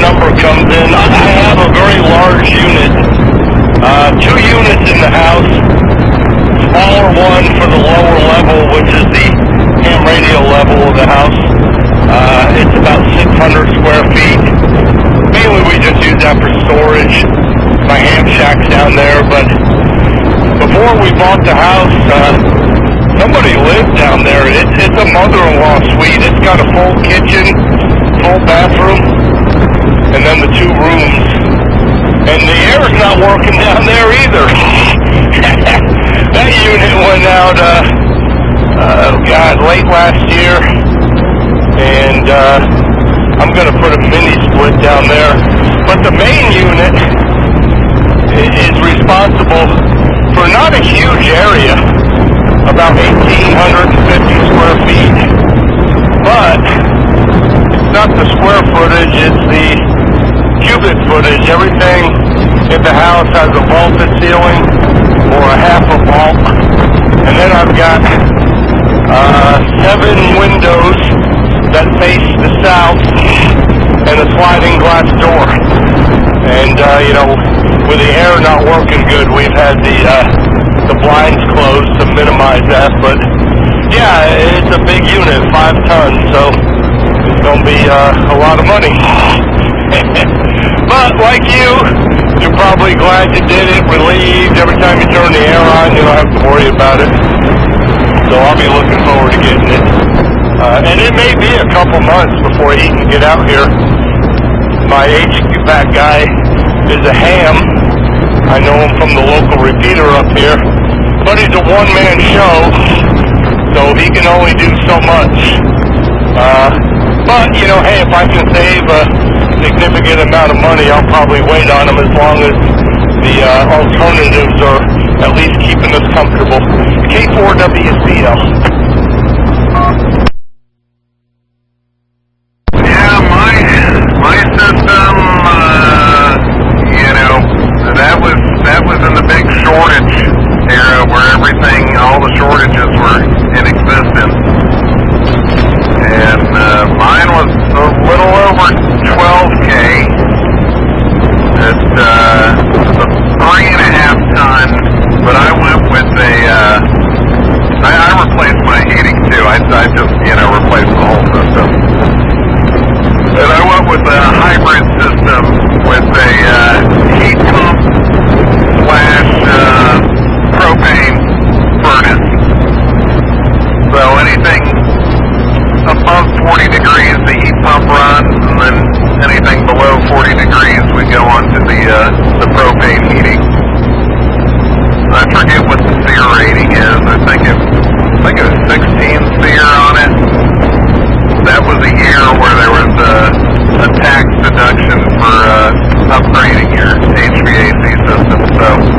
number comes in. I have a very large unit, 2 units in the house, smaller one for the lower level, which is the ham radio level of the house. It's about 600 square feet. Mainly we just use that for storage. My ham shack's down there, but before we bought the house, somebody lived down there. It's a mother-in-law suite. It's got a full kitchen, full bathroom, and then the 2 rooms. And the air's not working down there either. That unit went out, late last year. And I'm going to put a mini split down there. But the main unit is responsible for not a huge area, about 1,850 square feet. But it's not the square footage, it's the cubic footage. Everything in the house has a vaulted ceiling or a half a vault. And then I've got 7 windows that face the south and a sliding glass door. And, with the air not working good, we've had the blinds closed to minimize that. But, yeah, it's a big unit, 5 tons, so it's going to be a lot of money. But, like you're probably glad you did it, relieved. Every time you turn the air on, you don't have to worry about it. So I'll be looking forward to getting it. And it may be a couple months before he can get out here. My HVAC guy is a ham. I know him from the local repeater up here. But he's a one-man show, so he can only do so much. But, hey, if I can save a significant amount of money, I'll probably wait on him as long as the alternatives are at least keeping us comfortable. K4WCL. That was in the big shortage era where all the shortages were in existence. And mine was a little over 12K. It's a 3.5 ton, but I went with I replaced my heating too. I just, replaced the whole system. And I went with a hybrid system with a heat pump / propane furnace. So anything above 40 degrees, the heat pump runs, and then anything below 40 degrees, we go on to the propane heating. I forget what the SEER rating is. I think it was 16 SEER on it. That was a year where there was a tax deduction for upgrading your HVAC system. So